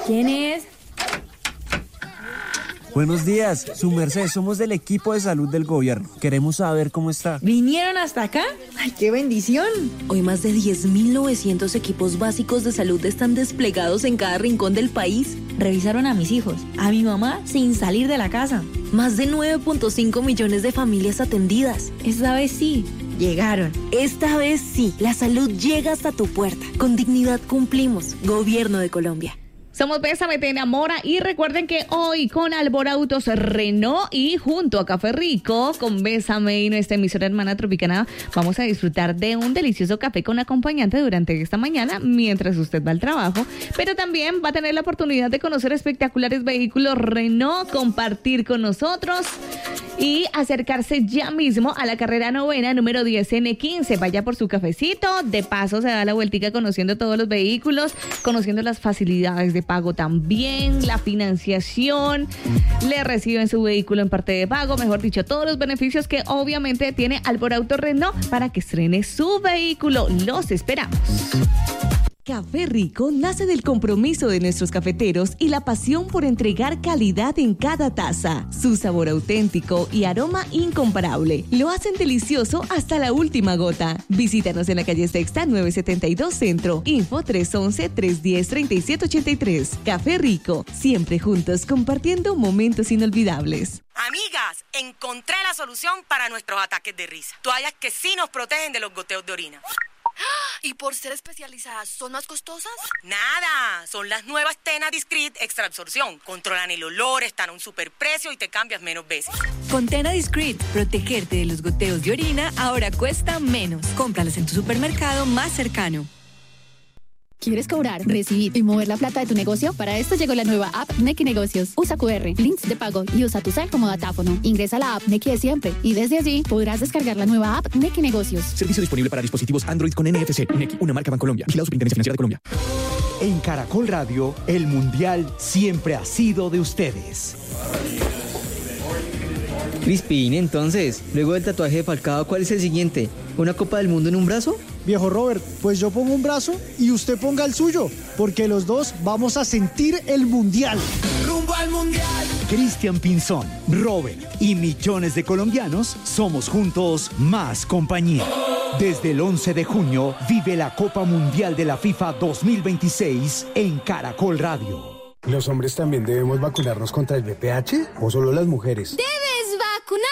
¿Quién es? Buenos días, su merced, somos del equipo de salud del gobierno. Queremos saber cómo está. ¿Vinieron hasta acá? ¡Ay, qué bendición! Hoy más de 10.900 equipos básicos de salud están desplegados en cada rincón del país. Revisaron a mis hijos, a mi mamá, sin salir de la casa. Más de 9.5 millones de familias atendidas. Esta vez sí, llegaron. Esta vez sí, la salud llega hasta tu puerta. Con dignidad cumplimos. Gobierno de Colombia. Somos Bésame, te enamora, y recuerden que hoy con Alborautos Renault y junto a Café Rico con Bésame y nuestra emisora hermana Tropicana vamos a disfrutar de un delicioso café con acompañante durante esta mañana mientras usted va al trabajo, pero también va a tener la oportunidad de conocer espectaculares vehículos Renault, compartir con nosotros y acercarse ya mismo a la carrera novena número 10N15. Vaya por su cafecito, de paso se da la vueltica conociendo todos los vehículos, conociendo las facilidades de pago también, la financiación, le reciben su vehículo en parte de pago, mejor dicho, todos los beneficios que obviamente tiene Alborautos Renault para que estrene su vehículo. Los esperamos. Café Rico nace del compromiso de nuestros cafeteros y la pasión por entregar calidad en cada taza. Su sabor auténtico y aroma incomparable lo hacen delicioso hasta la última gota. Visítanos en la calle Sexta 972 Centro. Info 311-310-3783. Café Rico, siempre juntos compartiendo momentos inolvidables. Amigas, encontré la solución para nuestros ataques de risa. Toallas que sí nos protegen de los goteos de orina. ¿Y por ser especializadas son más costosas? Nada, son las nuevas Tena Discreet Extra Absorción. Controlan el olor, están a un superprecio y te cambias menos veces. Con Tena Discreet, protegerte de los goteos de orina ahora cuesta menos. Cómpralas en tu supermercado más cercano. ¿Quieres cobrar, recibir y mover la plata de tu negocio? Para esto llegó la nueva app Nequi Negocios. Usa QR, links de pago y usa tu cel como datáfono. Ingresa a la app Nequi de siempre y desde allí podrás descargar la nueva app Nequi Negocios. Servicio disponible para dispositivos Android con NFC. Nequi, una marca Bancolombia. Vigilado Superintendencia Financiera de Colombia. En Caracol Radio, el Mundial siempre ha sido de ustedes. Crispin, entonces, luego del tatuaje de Falcao, ¿cuál es el siguiente? ¿Una Copa del Mundo en un brazo? Viejo Robert, pues yo pongo un brazo y usted ponga el suyo, porque los dos vamos a sentir el Mundial. ¡Rumbo al Mundial! Cristian Pinzón, Robert y millones de colombianos somos juntos más compañía. Desde el 11 de junio, vive la Copa Mundial de la FIFA 2026 en Caracol Radio. ¿Los hombres también debemos vacunarnos contra el VPH o solo las mujeres?